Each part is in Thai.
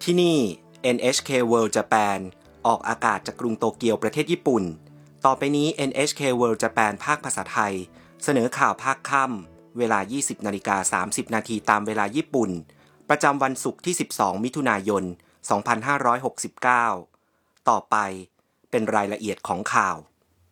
ที่นี่ NHK World Japan ออกอากาศจากกรุงโตเกียวประเทศญี่ปุ่นต่อไปนี้ NHK World Japan ภาคภาษาไทยเสนอข่าวภาคค่ำเวลา 20:30 นาทีตามเวลาญี่ปุ่นประจำวันศุกร์ที่ 12 มิถุนายน 2569 ต่อไปเป็นรายละเอียดของข่าว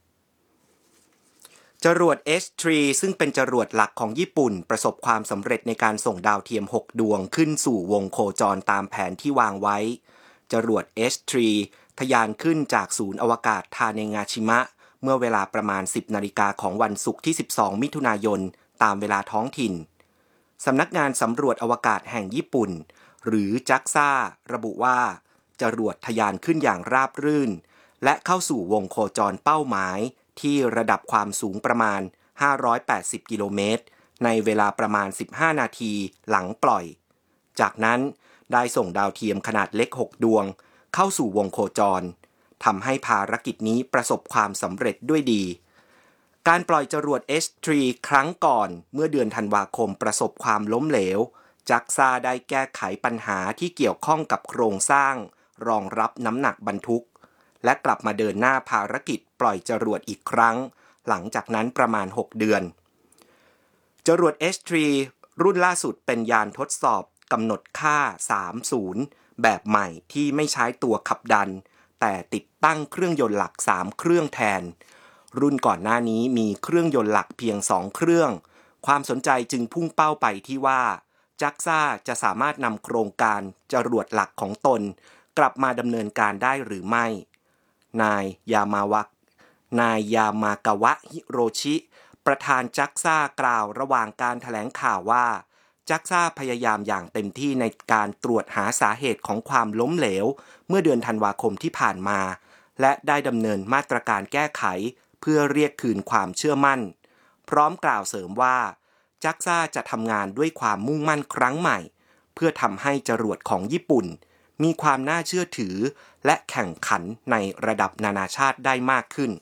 จรวด H3 ซึ่งเป็นจรวดหลักของญี่ปุ่นประสบความสำเร็จในการส่งดาวเทียม6ดวงขึ้นสู่วงโคจรตามแผนที่วางไว้จรวด H3 ทะยานขึ้นจากศูนย์อวกาศทาเนงาชิมะเมื่อเวลาประมาณ 10 นาฬิกาของวันศุกร์ที่ 12 มิถุนายนตามเวลาท้องถิ่นสำนักงานสำรวจอวกาศแห่งญี่ปุ่นหรือจักซ่าระบุว่าจรวดทะยานขึ้นอย่างราบรื่นและเข้าสู่วงโคจรเป้าหมายที่ระดับความสูงประมาณ580กิโลเมตรในเวลาประมาณ15นาทีหลังปล่อยจากนั้นได้ส่งดาวเทียมขนาดเล็ก6ดวงเข้าสู่วงโคจรทำให้ภารกิจนี้ประสบความสำเร็จด้วยดีการปล่อยจรวด H3 ครั้งก่อนเมื่อเดือนธันวาคมประสบความล้มเหลวจักซ่าได้แก้ไขปัญหาที่เกี่ยวข้องกับโครงสร้างรองรับน้ำหนักบรรทุกและกลับมาเดินหน้าภารกิจปล่อยจรวดอีกครั้งหลังจากนั้นประมาณ6เดือนจรวด H3 รุ่นล่าสุดเป็นยานทดสอบกำหนดค่า30แบบใหม่ที่ไม่ใช้ตัวขับดันแต่ติดตั้งเครื่องยนต์หลัก3เครื่องแทนรุ่นก่อนหน้านี้มีเครื่องยนต์หลักเพียง2เครื่องความสนใจจึงพุ่งเป้าไปที่ว่าจักซ่าจะสามารถนำโครงการจรวดหลักของตนกลับมาดำเนินการได้หรือไม่นายยามากาวะฮิโรชิประธานจักซ่ากล่าวระหว่างการแถลงข่าวว่าจักซ่าพยายามอย่างเต็มที่ในการตรวจหาสาเหตุของความล้มเหลวเมื่อเดือนธันวาคมที่ผ่านมาและได้ดำเนินมาตรการแก้ไขเพื่อเรียกคืนความเชื่อมั่นพร้อมกล่าวเสริมว่าจักซ่าจะทำงานด้วยความมุ่งมั่นครั้งใหม่เพื่อทำให้จรวดของญี่ปุ่นมีความน่าเชื่อถือและแข่งขันในระดับนานาชาติได้มากขึ้น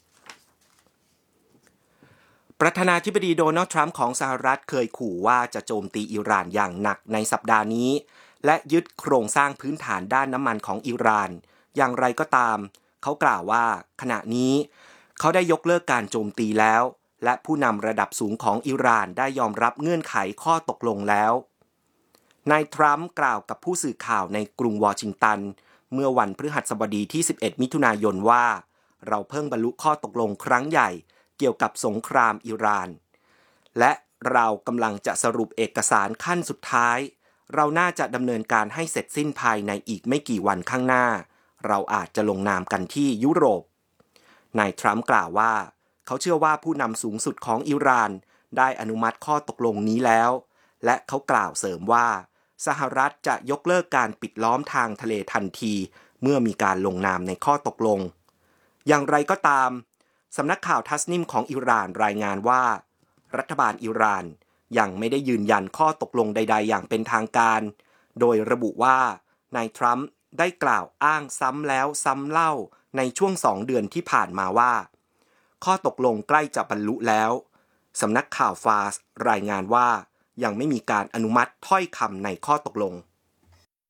ประธานาธิบดีโดนัลด์ทรัมป์ของสหรัฐเคยขู่ว่าจะโจมตีอิหร่านอย่างหนักในสัปดาห์นี้และยึดโครงสร้างพื้นฐานด้านน้ำมันของอิหร่านอย่างไรก็ตามเขากล่าวว่าขณะนี้เขาได้ยกเลิกการโจมตีแล้วและผู้นำระดับสูงของอิหร่านได้ยอมรับเงื่อนไขข้อตกลงแล้วนายทรัมป์กล่าวกับผู้สื่อข่าวในกรุงวอชิงตันเมื่อวันพฤหัสบดีที่11มิถุนายนว่าเราเพิ่งบรรลุข้อตกลงครั้งใหญ่เกี่ยวกับสงครามอิหร่านและเรากำลังจะสรุปเอกสารขั้นสุดท้ายเราน่าจะดำเนินการให้เสร็จสิ้นภายในอีกไม่กี่วันข้างหน้าเราอาจจะลงนามกันที่ยุโรปนายทรัมป์กล่าวว่าเขาเชื่อว่าผู้นำสูงสุดของอิหร่านได้อนุมัติข้อตกลงนี้แล้วและเขากล่าวเสริมว่าสหรัฐจะยกเลิกการปิดล้อมทางทะเลทันทีเมื่อมีการลงนามในข้อตกลงอย่างไรก็ตามสำนักข่าวทัสนิมของอิหร่านรายงานว่ารัฐบาลอิหร่านยังไม่ได้ยืนยันข้อตกลงใดๆอย่างเป็นทางการโดยระบุว่านายทรัมป์ได้กล่าวอ้างซ้ำแล้วซ้ำเล่าในช่วง2เดือนที่ผ่านมาว่าข้อตกลงใกล้จะบรรลุแล้วสำนักข่าวฟาสรายงานว่ายังไม่มีการอนุมัติถ้อยคำในข้อตกลง